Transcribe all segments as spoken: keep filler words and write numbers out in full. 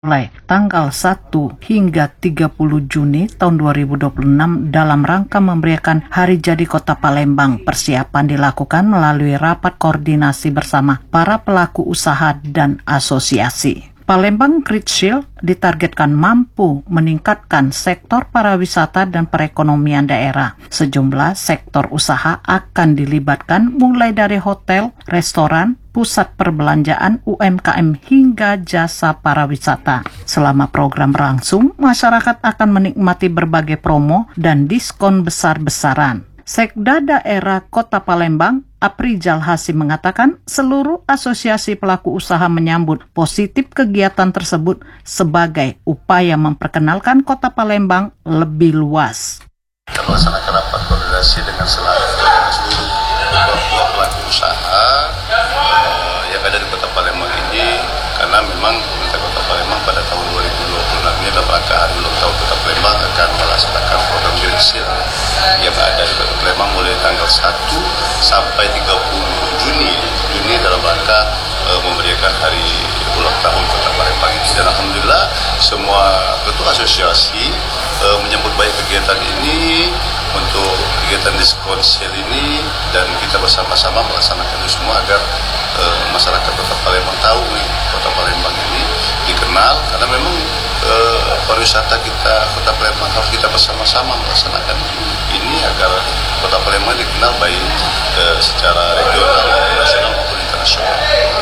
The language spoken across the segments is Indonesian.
mulai tanggal satu hingga tiga puluh Juni tahun dua ribu dua puluh enam dalam rangka memberiakan Hari Jadi Kota Palembang. Persiapan dilakukan melalui rapat koordinasi bersama para pelaku usaha dan asosiasi. Palembang Great Shield ditargetkan mampu meningkatkan sektor pariwisata dan perekonomian daerah. Sejumlah sektor usaha akan dilibatkan mulai dari hotel, restoran, pusat perbelanjaan, U M K M hingga jasa pariwisata. Selama program berlangsung, masyarakat akan menikmati berbagai promo dan diskon besar-besaran. Sekda Daerah Kota Palembang, Aprijal Hasim mengatakan seluruh asosiasi pelaku usaha menyambut positif kegiatan tersebut sebagai upaya memperkenalkan Kota Palembang lebih luas. Kita melaksanakan rapat koordinasi dengan seluruh seluruh pelaku usaha uh, yang ada di Kota Palembang ini, karena memang pemerintah Kota Palembang pada tahun dua ribu dua puluh enam ini dalam rangka hari ulang tahun Kota Palembang akan melaksanakan program Great Shield yang ada di Kota Palembang mulai tanggal satu sampai tiga puluh Juni Juni dalam rangka uh, memberikan hari ulang tahun Kota Palembang ini. Dan alhamdulillah semua ketua asosiasi uh, menyambut baik kegiatan ini untuk kegiatan diskon sale ini, dan kita bersama-sama melaksanakan itu semua agar uh, masyarakat Kota Palembang tahu nih, Kota Palembang ini dikenal karena memang uh, pariwisata kita Kota Palembang harus kita bersama-sama melaksanakan ini agar Kota Palembang dikenal baik uh, secara regional, nasional maupun internasional.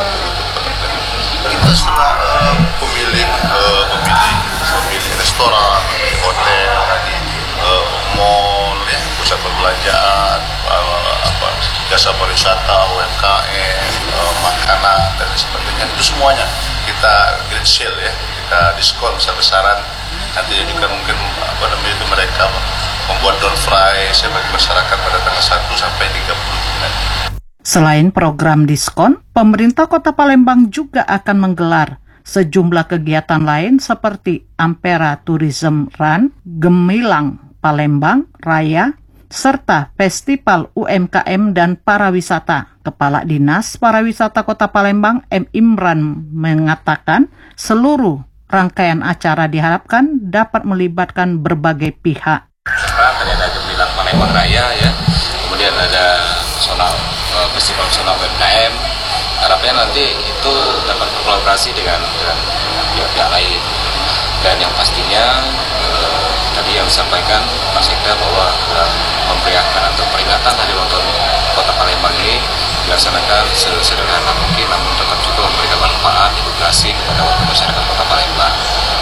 Kita sudah uh, pemilik uh, pemilik pemilik restoran, hotel, tadi uh, mall, ya, pusat perbelanjaan, uh, apa jasa pariwisata, U M K M, uh, makanan dan sebagainya, itu semuanya kita great sale ya, kita diskon besar-besaran. Nantinya juga mungkin apa namanya itu mereka membuat door prize ya, bagi masyarakat pada tanggal satu sampai tiga puluh Juni. Selain program diskon, pemerintah Kota Palembang juga akan menggelar sejumlah kegiatan lain seperti Ampera Tourism Run, Gemilang Palembang Raya, serta Festival U M K M dan Pariwisata. Kepala Dinas Pariwisata Kota Palembang M. Imran mengatakan seluruh rangkaian acara diharapkan dapat melibatkan berbagai pihak. Tadi ada Gemilang Palembang Raya ya, kemudian ada personal, Festival Personal U M K M. Harapnya nanti itu dapat berkolaborasi dengan dengan pihak-pihak lain, dan yang pastinya eh, tadi yang disampaikan Pak Sekda bahwa dalam memeriahkan atau peringatan Hari Ulang Tahun Kota Palembang ini dilaksanakan sesederhana mungkin, namun tetap juga memberikan manfaat edukasi kepada warga masyarakat Kota Palembang.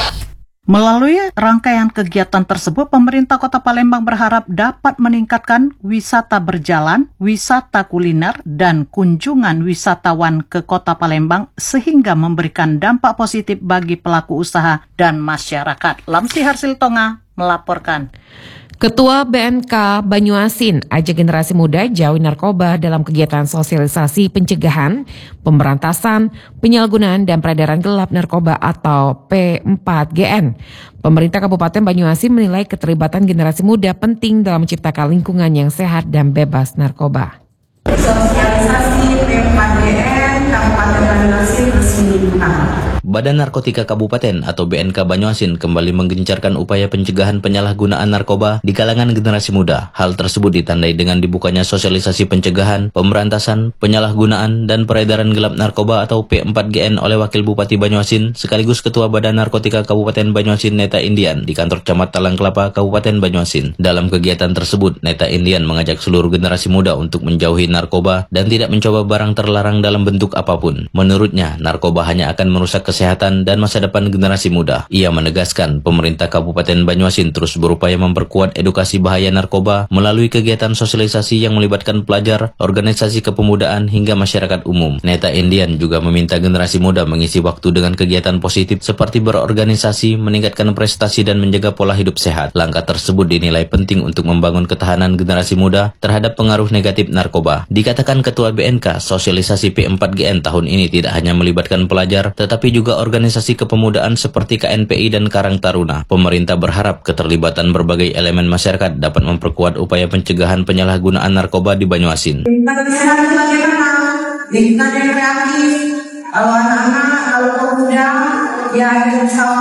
Melalui rangkaian kegiatan tersebut, pemerintah Kota Palembang berharap dapat meningkatkan wisata berjalan, wisata kuliner, dan kunjungan wisatawan ke Kota Palembang sehingga memberikan dampak positif bagi pelaku usaha dan masyarakat. Lamsi Harsiltonga melaporkan. Ketua B N K Banyuasin ajak generasi muda jauhi narkoba dalam kegiatan sosialisasi pencegahan, pemberantasan, penyalahgunaan dan peredaran gelap narkoba atau P empat G N. Pemerintah Kabupaten Banyuasin menilai keterlibatan generasi muda penting dalam menciptakan lingkungan yang sehat dan bebas narkoba. Sosialisasi P empat G N Kabupaten Banyuasin resmi dibuka. Badan Narkotika Kabupaten atau B N K Banyuasin kembali menggencarkan upaya pencegahan penyalahgunaan narkoba di kalangan generasi muda. Hal tersebut ditandai dengan dibukanya sosialisasi pencegahan, pemberantasan, penyalahgunaan, dan peredaran gelap narkoba atau P empat G N oleh Wakil Bupati Banyuasin sekaligus Ketua Badan Narkotika Kabupaten Banyuasin Neta Indian di kantor Camat Talang Kelapa, Kabupaten Banyuasin. Dalam kegiatan tersebut, Neta Indian mengajak seluruh generasi muda untuk menjauhi narkoba dan tidak mencoba barang terlarang dalam bentuk apapun. Menurutnya, narkoba hanya akan merusak kesehatan kesehatan dan masa depan generasi muda. Ia menegaskan pemerintah Kabupaten Banyuasin terus berupaya memperkuat edukasi bahaya narkoba melalui kegiatan sosialisasi yang melibatkan pelajar, organisasi kepemudaan hingga masyarakat umum. Neta Indian juga meminta generasi muda mengisi waktu dengan kegiatan positif seperti berorganisasi, meningkatkan prestasi dan menjaga pola hidup sehat. Langkah tersebut dinilai penting untuk membangun ketahanan generasi muda terhadap pengaruh negatif narkoba. Dikatakan Ketua B N K, sosialisasi P empat G N tahun ini tidak hanya melibatkan pelajar tetapi juga organisasi kepemudaan seperti K N P I dan Karang Taruna. Pemerintah berharap keterlibatan berbagai elemen masyarakat dapat memperkuat upaya pencegahan penyalahgunaan narkoba di Banyuasin. Lingkungan kesehatan bagaimana? Lingkungan yang kreatif, kalau anak-anak, kalau pemuda, yang insya